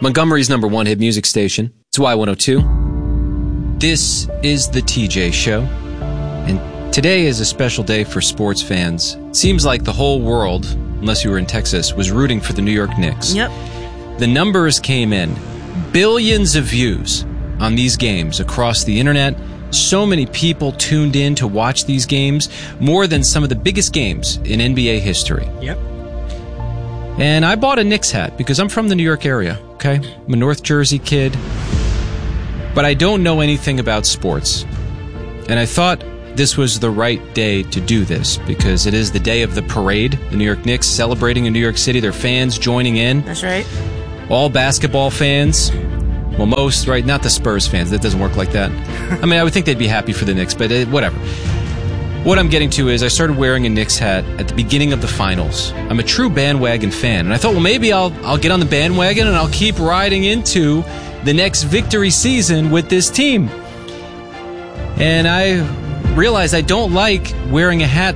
Montgomery's #1 hit music station. It's Y102. This is the TJ Show. And today is a special day for sports fans. Seems like the whole world, unless you were in Texas, was rooting for the New York Knicks. Yep. The numbers came in. Billions of views on these games across the internet. So many people tuned in to watch these games, more than some of the biggest games in NBA history. Yep. And I bought a Knicks hat because I'm from the New York area, okay? I'm a North Jersey kid, but I don't know anything about sports. And I thought this was the right day to do this because it is the day of the parade. The New York Knicks celebrating in New York City, their fans joining in. That's right. All basketball fans. Well, most, right? Not the Spurs fans. That doesn't work like that. I mean, I would think they'd be happy for the Knicks, but whatever. What I'm getting to is I started wearing a Knicks hat at the beginning of the finals. I'm a true bandwagon fan, and I thought, well, maybe I'll get on the bandwagon and I'll keep riding into the next victory season with this team. And I realized I don't like wearing a hat